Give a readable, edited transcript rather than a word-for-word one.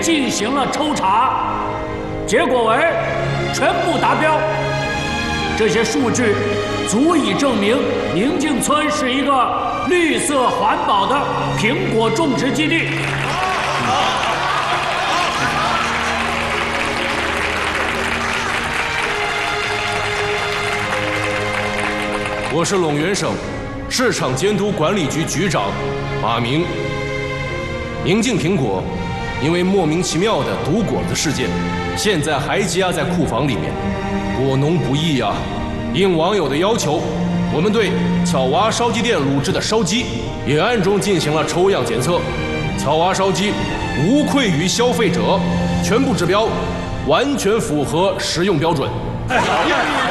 进行了抽查，结果为全部达标。这些数据足以证明宁静村是一个绿色环保的苹果种植基地。 我是陇源省市场监督管理局局长马明。宁静苹果因为莫名其妙的毒果子事件，现在还积压在库房里面，果农不易啊！应网友的要求，我们对巧娃烧鸡店卤制的烧鸡也暗中进行了抽样检测，巧娃烧鸡无愧于消费者，全部指标完全符合食用标准。